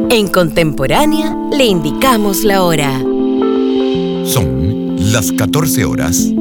En Contemporánea le indicamos la hora. Son las 14 horas